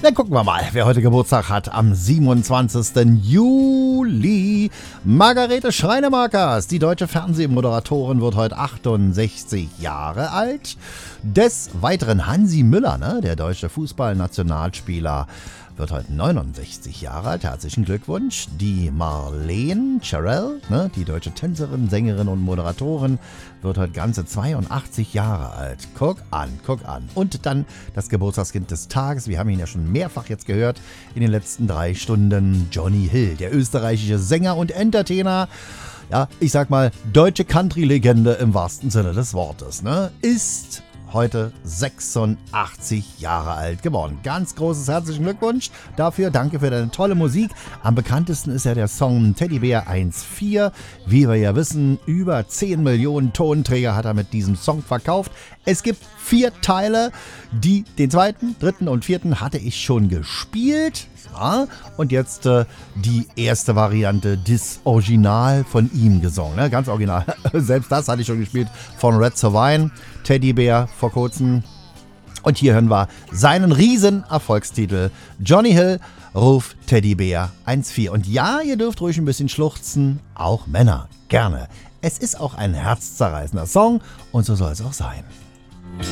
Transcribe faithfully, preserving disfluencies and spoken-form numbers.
Dann gucken wir mal, wer heute Geburtstag hat. Am siebenundzwanzigsten Juli. Margarete Schreinemakers, die deutsche Fernsehmoderatorin, wird heute achtundsechzig Jahre alt. Des Weiteren Hansi Müller, ne, der deutsche Fußballnationalspieler, wird heute neunundsechzig Jahre alt. Herzlichen Glückwunsch. Die Marlene Cherell, ne, die deutsche Tänzerin, Sängerin und Moderatorin, wird heute ganze zweiundachtzig Jahre alt. Guck an, guck an. Und dann das Geburtstagskind des Tages. Wir haben ihn ja schon mehrfach jetzt gehört in den letzten drei Stunden. Johnny Hill, der österreichische Sänger und Entertainer. Ja, ich sag mal, deutsche Country-Legende im wahrsten Sinne des Wortes, ne, ist heute sechsundachtzig Jahre alt geworden. Ganz großes herzlichen Glückwunsch dafür. Danke für deine tolle Musik. Am bekanntesten ist ja der Song Teddybär eins vier. Wie wir ja wissen, über zehn Millionen Tonträger hat er mit diesem Song verkauft. Es gibt vier Teile. Die, den zweiten, dritten und vierten hatte ich schon gespielt. Ja, und jetzt äh, die erste Variante, das Original von ihm gesungen. Ne? Ganz original. Selbst das hatte ich schon gespielt von Red Sovine, Teddybär vor kurzem. Und hier hören wir seinen riesen Erfolgstitel. Johnny Hill, Ruf Teddybär eins vier. Und ja, ihr dürft ruhig ein bisschen schluchzen. Auch Männer, gerne. Es ist auch ein herzzerreißender Song und so soll es auch sein.